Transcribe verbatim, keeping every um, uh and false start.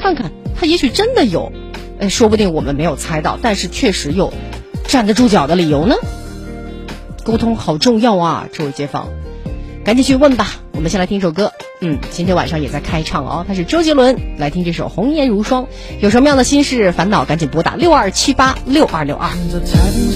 看看他也许真的有，哎，说不定我们没有猜到，但是确实有站得住脚的理由呢。沟通好重要啊，这位街坊，赶紧去问吧。我们先来听首歌，嗯，今天晚上也在开唱哦，他是周杰伦，来听这首《红颜如霜》。有什么样的心事烦恼，赶紧拨打六二七八六二六二。